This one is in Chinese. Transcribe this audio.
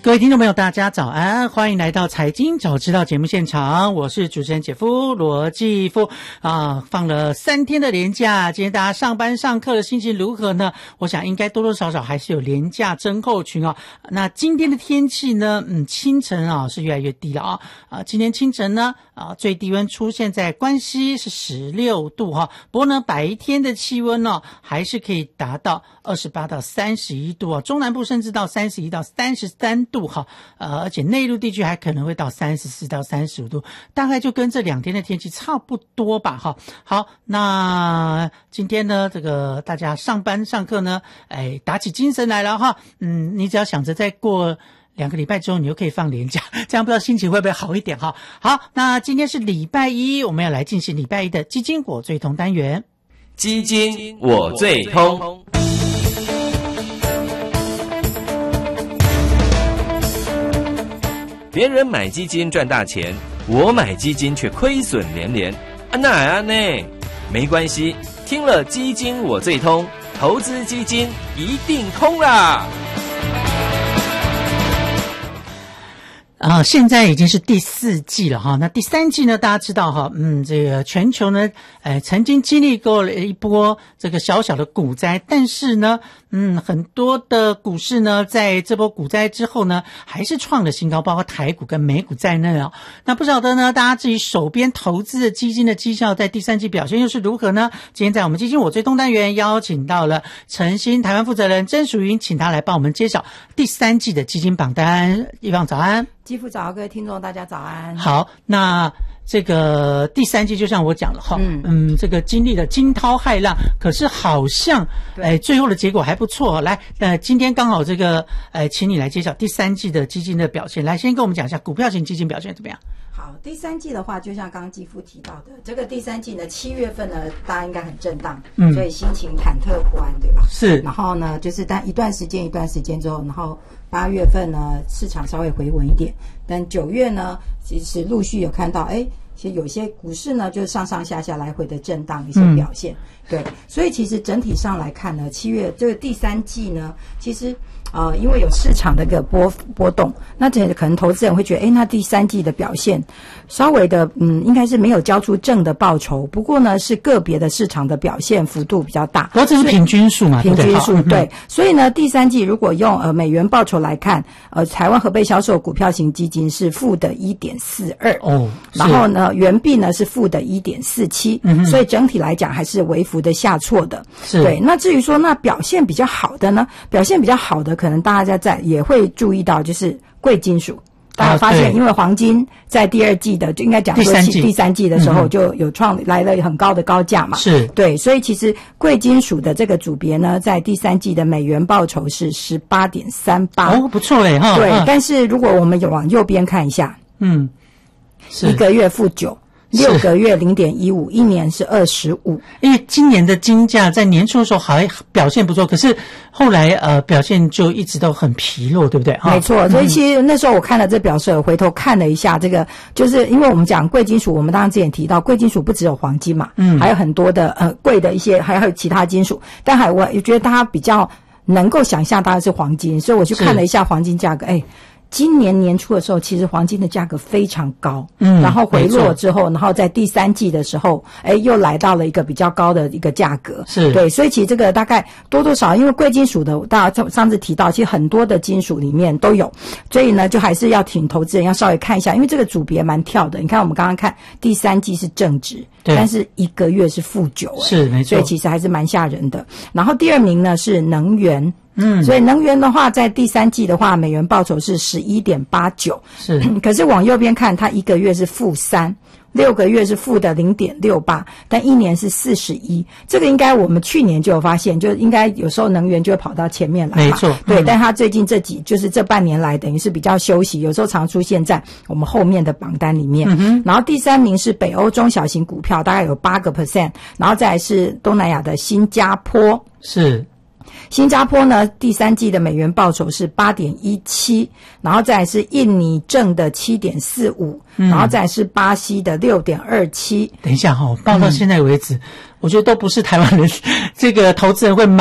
各位听众朋友大家早安，欢迎来到财经早知道节目现场，我是主持人姐夫罗继夫放了3天的连假，今天大家上班上课的心情如何呢？我想应该多多少少还是有连假症候群那今天的天气呢清晨是越来越低了今天清晨呢最低温出现在关西是16度不过呢白天的气温还是可以达到28到31度中南部甚至到31到33度而且内陆地区还可能会到34到35度，大概就跟这2天的天气差不多吧好，那今天呢这个大家上班上课呢打起精神来了你只要想着再过2个礼拜之后你就可以放连假，这样不知道心情会不会好一点好，那今天是礼拜一，我们要来进行礼拜一的基金我最通单元。 基金我最通。别人买基金赚大钱，我买基金却亏损连连，那没关系，听了基金我最通，投资基金一定通啦！ 现在已经是第4季了那第3季呢，大家知道这个全球呢曾经经历过了一波这个小小的股灾，但是呢很多的股市呢在这波股灾之后呢还是创了新高，包括台股跟美股在内那不晓得呢大家自己手边投资的基金的绩效在第3季表现又是如何呢？今天在我们基金我最通单元邀请到了诚心台湾负责人曾淑云，请他来帮我们揭晓第3季的基金榜单。一方早安。 继父早，各位听众大家早安。 好，那这个第3季就像我讲了这个经历了惊涛骇浪，可是好像最后的结果还不错来今天刚好这个请你来揭晓第3季的基金的表现，来先跟我们讲一下股票型基金表现怎么样。 好，第3季的话就像刚刚继父提到的，这个第3季呢7月份呢大家应该很震荡所以心情忐忑不安对吧？是。然后呢就是但一段时间之后，然后8月份呢市场稍微回稳一点，但9月呢其实陆续有看到其实有些股市呢就是上上下下来回的震荡一些表现对，所以其实整体上来看呢7月这个第3季呢其实因为有市场的一个波动，那这可能投资人会觉得那第3季的表现稍微的应该是没有交出正的报酬，不过呢是个别的市场的表现幅度比较大， 不过这是平均数嘛， 平均数对，所以呢第3季如果用美元报酬来看台湾合备销售股票型基金是负的 1.42 然后呢元币呢是负的 1.47 所以整体来讲还是微幅的下挫的对。那至于说那表现比较好的呢，可能大家也会注意到就是贵金属，大家发现因为黄金在第2季的就应该讲说第3季的时候就有来了很高的高价嘛，是对，所以其实贵金属的这个组别呢在第3季的美元报酬是 18.38 不错对， 但是如果我们往右边看一下1个月负96个月 0.15 1年是25， 因为今年的金价在年初的时候还表现不错，可是后来表现就一直都很疲弱，对不对？ 没错，所以其实那时候我看了这表示，回头看了一下这个，就是因为我们讲贵金属，我们当然之前提到贵金属不只有黄金嘛，还有很多的贵的一些，还有其他金属，但我觉得大家比较能够想象当然是黄金，所以我去看了一下黄金价格，今年年初的时候其实黄金的价格非常高然后回落之后，然后在第3季的时候又来到了一个比较高的一个价格是对，所以其实这个大概多多少因为贵金属的大家上次提到其实很多的金属里面都有，所以呢就还是要请投资人要稍微看一下，因为这个组别蛮跳的，你看我们刚刚看第3季是正值，但是1个月是负9 是没错， 所以其实还是蛮吓人的。然后第2名呢是能源所以能源的话在第3季的话美元报酬是 11.89 是可是往右边看它1个月是负3 6个月是负的 0.68 但1年是41，这个应该我们去年就有发现，就应该有时候能源就会跑到前面来嘛，没错对但它最近就是这半年来等于是比较休息，有时候常出现在我们后面的榜单里面然后第3名是北欧中小型股票，大概有 8%， 然后再来是东南亚的新加坡是新加坡呢第3季的美元报酬是 8.17， 然后再来是印尼正的 7.45， 然后再来是巴西的 6.27。 等一下报到现在为止我觉得都不是台湾人这个投资人会买